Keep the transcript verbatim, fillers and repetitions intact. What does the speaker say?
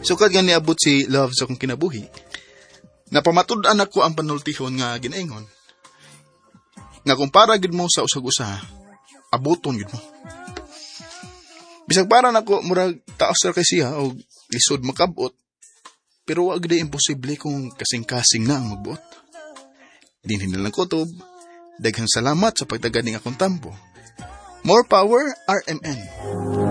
Sukad nga niabot si Love sa kong kinabuhi. Napamatud-an ako ang panultihon nga ginaingon. Nga kumpara gid mo sa usag-usa, abuton gid mo. Bisag para nako murag taos ra kay siya o lisod makabot, pero wa gid imposible kung kasing-kasing na ang magbuot. Dinhin na lang kutob. Daghang salamat sa pagtagad ning akong tampo. More power, R M N.